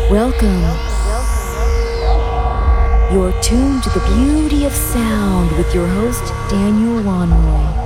Welcome. You're tuned to the beauty of sound with your host, Daniel Wanroy.